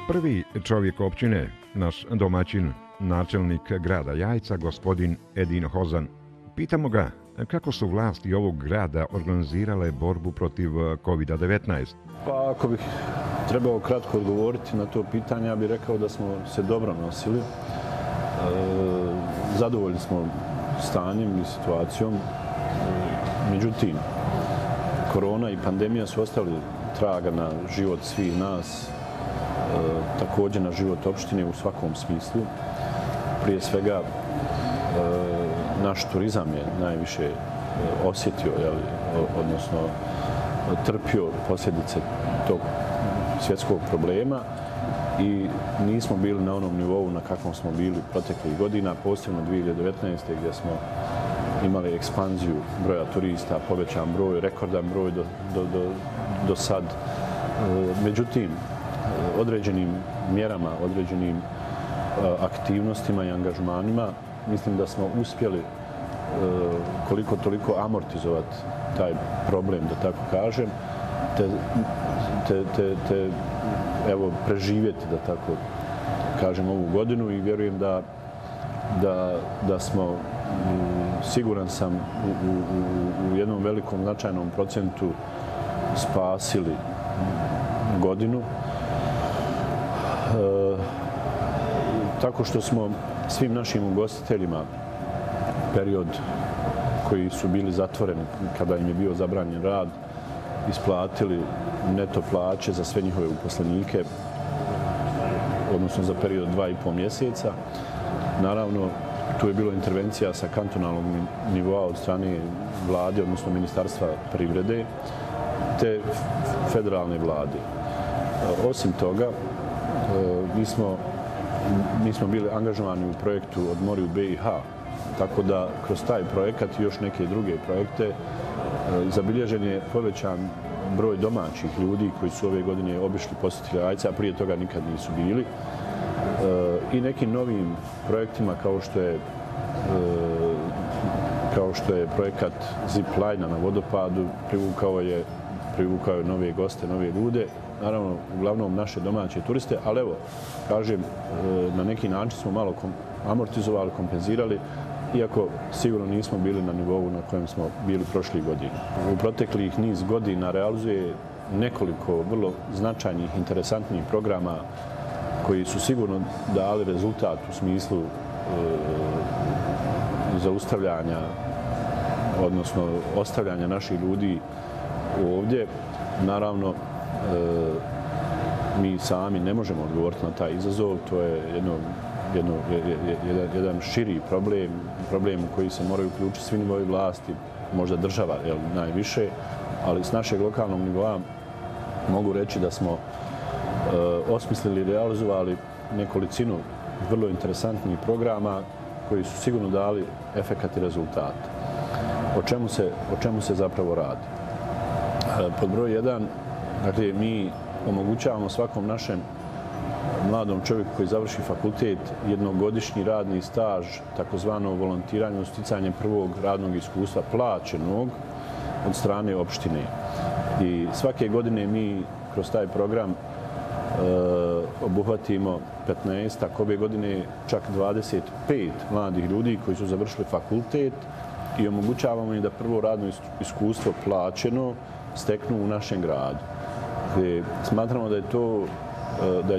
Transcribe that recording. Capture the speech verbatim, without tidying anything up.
Prvi čovjek općine, naš domaćin, načelnik grada Jajca, gospodin Edin Hozan. Pitamo ga kako su vlasti ovog grada organizirale borbu protiv kovid devetnaest. Pa ako bih trebao kratko odgovoriti na to pitanje, ja bih rekao da smo se dobro nosili. E, zadovoljni smo stanjem i situacijom. E, međutim, korona i pandemija su ostavili traga na život svih nas, e, također na život opštine u svakom smislu. Prije svega, e, naš turizam je najviše osjetio, jeli, odnosno trpio posljedice tog svjetskog problema i nismo bili na onom nivou na kakvom smo bili proteklih godina, posebno dvije hiljade devetnaeste. gdje smo imali ekspanziju broja turista, povećan broj, rekordan broj do, do, do, do sad. Međutim, određenim mjerama, određenim aktivnostima i angažmanima mislim da smo uspjeli koliko toliko amortizovati taj problem, da tako kažem, te, te, te, te evo, preživjeti, da tako kažem, ovu godinu i vjerujem da, da, da smo, siguran sam, u, u, u jednom velikom značajnom procentu spasili godinu. E, tako što smo svim našim ugostiteljima period koji su bili zatvoreni kada im je bio zabranjen rad, isplatili neto plaće za sve njihove uposlenike, odnosno za period dva i pol mjeseca. Naravno, tu je bilo intervencija sa kantonalnog nivoa od strane vlade, odnosno Ministarstva privrede, te federalne vlade. Osim toga, mi smo, mi smo bili angažovani u projektu Odmori u B i H, tako da kroz taj projekat i još neke druge projekte zabilježen je povećan broj domaćih ljudi koji su ove godine obišli posjetili Jajce, a prije toga nikad nisu bili. I nekim novim projektima kao što je, kao što je projekat Zip Line na vodopadu, privukao je, privukao je nove goste, nove ljude. Naravno, uglavnom naše domaće turiste, ali evo, kažem, na neki način smo malo amortizovali, kompenzirali, iako sigurno nismo bili na nivou na kojem smo bili prošlih godina. U proteklih niz godina realizuje nekoliko vrlo značajnih, interesantnih programa koji su sigurno dali rezultat u smislu e, zaustavljanja, odnosno ostavljanja naših ljudi ovdje. Naravno, e, mi sami ne možemo odgovoriti na taj izazov, to je jedno Jedno, jedan, jedan širi problem, problem u koji se moraju uključiti svi nivoji vlasti, možda država jel, najviše, ali s našeg lokalnog nivoa mogu reći da smo e, osmislili i realizovali nekolicinu vrlo interesantnih programa koji su sigurno dali efekat i rezultat. O čemu se, o čemu se zapravo radi? E, pod broj jedan, dakle, mi omogućavamo svakom našem mladom čovjeku koji završi fakultet jednogodišnji radni staž, takozvano volontiranje, sticanje prvog radnog iskustva plaćenog od strane opštine. I svake godine mi kroz taj program e, obuhvatimo petnaestak, ove godine čak dvadeset pet mladih ljudi koji su završili fakultet i omogućavamo im da prvo radno iskustvo plaćeno steknu u našem gradu. Dakle, smatramo da je to da je